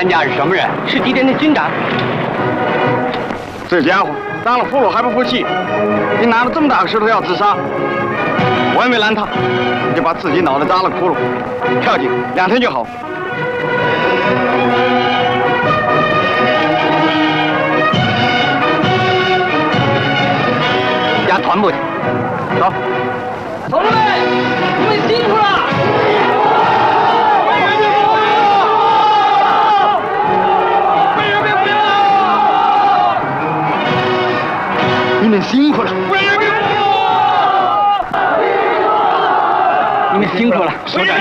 担架是什么人？ 是敌人的军长。 这家伙当了俘虏还不服气，你拿了这么大个石头要自杀，我也没拦他，就把自己脑袋扎了窟窿，跳井2天就好。 押团部去，走。 同志们，你们辛苦了！ 你们辛苦了！ 你们辛苦了，首长。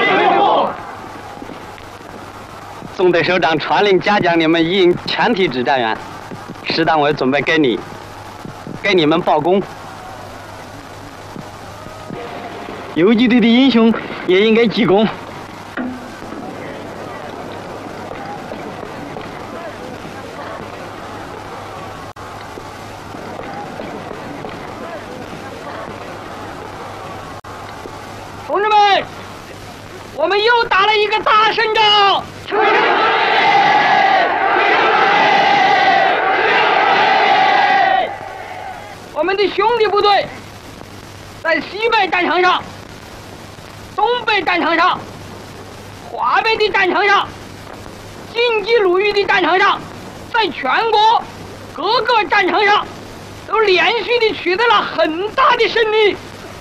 纵队首长传令嘉奖你们一营全体指战员，师党委准备给你们报功。游击队的英雄也应该记功。 同志们，我们又打了一个大胜仗！我们的兄弟部队在西北战场上、东北战场上、华北的战场上、晋冀鲁豫的战场上，在全国各个战场上都连续的取得了很大的胜利。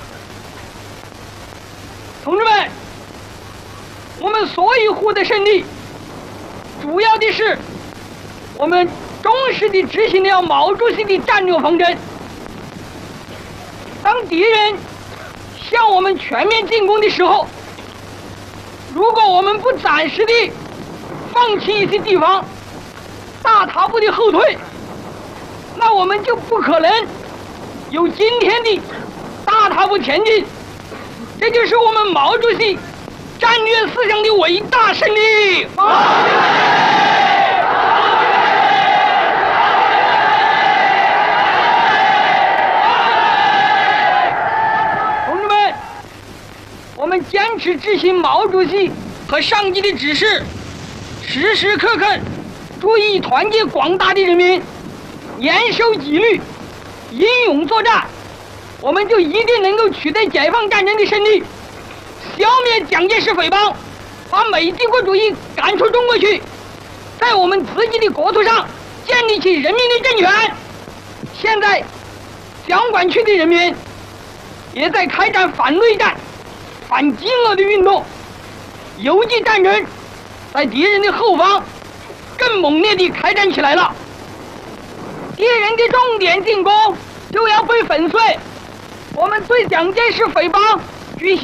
同志们，我们所以获得胜利，主要的是我们忠实地执行了毛主席的战略方针。当敌人向我们全面进攻的时候，如果我们不暂时地放弃一些地方，大踏步的后退，那我们就不可能有今天的大踏步前进。这就是我们毛主席战略思想的伟大胜利！同志们，我们坚持执行毛主席和上级的指示，时时刻刻注意团结广大的人民，严守纪律，英勇作战，我们就一定能够取得解放战争的胜利，消灭蒋介石匪帮，把美帝国主义赶出中国去，在我们自己的国土上建立起人民的政权。现在，湘管区的人民也在开展反内战、反饥饿的运动，游击战争在敌人的后方更猛烈地开展起来了。敌人的重点进攻就要被粉碎，我们对蒋介石匪帮